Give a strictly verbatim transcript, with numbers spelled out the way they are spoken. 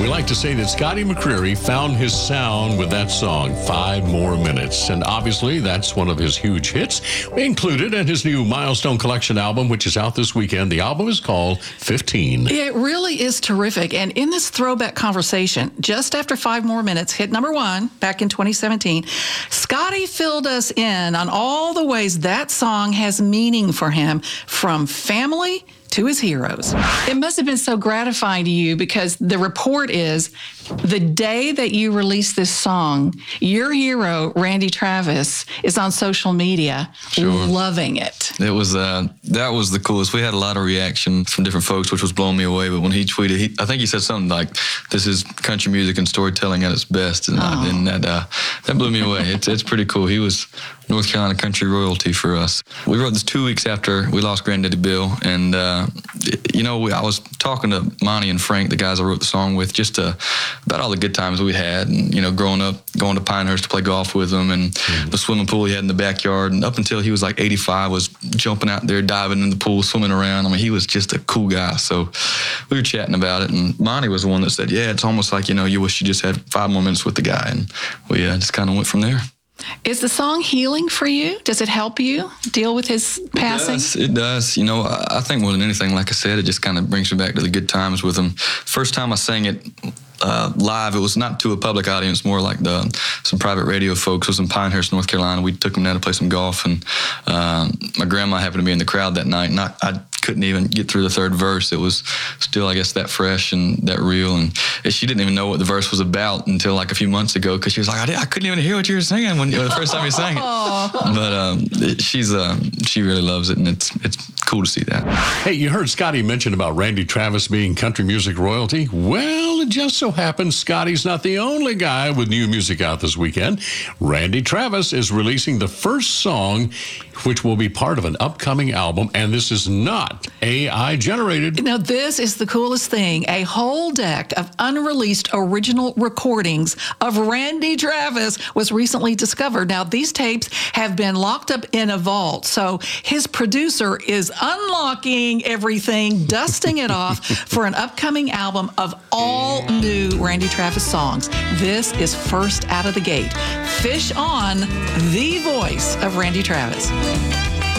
We like to say that Scotty McCreery found his sound with that song, Five More Minutes. And obviously, that's one of his huge hits. We included in his new Milestone Collection album, which is out this weekend. The album is called fifteen. It really is terrific. And in this throwback conversation, just after Five More Minutes hit number one back in twenty seventeen, Scotty filled us in on all the ways that song has meaning for him, from family to his heroes. It must have been so gratifying to you, because the report is the day that you released this song, your hero, Randy Travis, is on social media Sure. loving it. It was, uh, that was the coolest. We had a lot of reaction from different folks, which was blowing me away. But when he tweeted, he, I think he said something like, "This is country music and storytelling at its best." And, Oh. uh, and that, uh, that blew me away. It's, it's pretty cool. He was North Carolina country royalty for us. We wrote this two weeks after we lost Granddaddy Bill. And, uh, you know, we, I was talking to Monty and Frank, the guys I wrote the song with, just to, about all the good times we had. And, you know, growing up, going to Pinehurst to play golf with him, and mm-hmm. the swimming pool he had in the backyard. And up until he was like eighty-five, was jumping out there, diving in the pool, swimming around. I mean, he was just a cool guy. So we were chatting about it. And Monty was the one that said, yeah, it's almost like, you know, you wish you just had five more minutes with the guy. And we uh, just kind of went from there. Is the song healing for you? Does it help you deal with his passing? It does. It does. You know, I, I think more than anything, like I said, it just kind of brings me back to the good times with him. First time I sang it uh, live, it was not to a public audience, more like the, some private radio folks. It was in Pinehurst, North Carolina. We took him down to play some golf, and uh, my grandma happened to be in the crowd that night, and I, I couldn't even get through the third verse. It was still, I guess, that fresh and that real. And she didn't even know what the verse was about until like a few months ago, because she was like, I, did, I couldn't even hear what you were singing when you know, the first time you sang it. But um, it, she's uh, she really loves it, and it's it's cool to see that. Hey, you heard Scotty mention about Randy Travis being country music royalty. Well, it just so happens Scotty's not the only guy with new music out this weekend. Randy Travis is releasing the first song, which will be part of an upcoming album, and this is not A I generated. Now, this is the coolest thing. A whole deck of unreleased original recordings of Randy Travis was recently discovered. Now, these tapes have been locked up in a vault, so his producer is unlocking everything, dusting it off for an upcoming album of all new Randy Travis songs. This is first out of the gate. Fish on, the voice of Randy Travis.